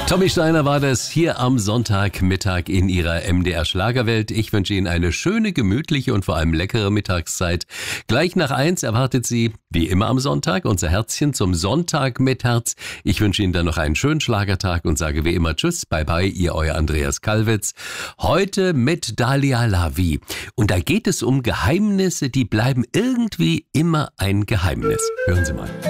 Tommy Steiner war das hier am Sonntagmittag in Ihrer MDR Schlagerwelt. Ich wünsche Ihnen eine schöne, gemütliche und vor allem leckere Mittagszeit. Gleich nach 1 erwartet Sie, wie immer am Sonntag, unser Herzchen zum Sonntag mit Herz. Ich wünsche Ihnen dann noch einen schönen Schlagertag und sage wie immer Tschüss, bye bye, Ihr euer Andreas Kalwitz. Heute mit Dalia Lavi. Und da geht es um Geheimnisse, die bleiben irgendwie immer ein Geheimnis. Hören Sie mal.